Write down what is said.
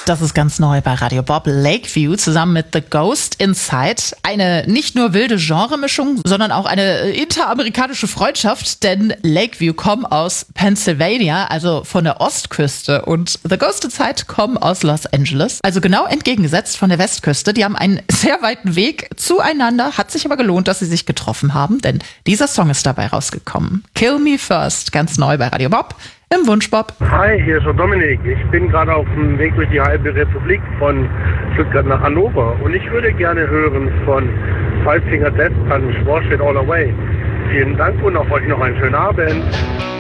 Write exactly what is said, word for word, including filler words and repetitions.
Das ist ganz neu bei Radio Bob. Lakeview zusammen mit The Ghost Inside. Eine nicht nur wilde Genremischung, sondern auch eine interamerikanische Freundschaft, denn Lakeview kommen aus Pennsylvania, also von der Ostküste, und The Ghost Inside kommen aus Los Angeles, also genau entgegengesetzt von der Westküste. Die haben einen sehr weiten Weg zueinander, hat sich aber gelohnt, dass sie sich getroffen haben, denn dieser Song ist dabei rausgekommen. Kill Me First, ganz neu bei Radio Bob. Im Wunschbob. Hi, hier ist schon Dominik. Ich bin gerade auf dem Weg durch die halbe Republik von Stuttgart nach Hannover und ich würde gerne hören von Five Finger Death Punch, Wash It All Away. Vielen Dank und auf euch noch einen schönen Abend.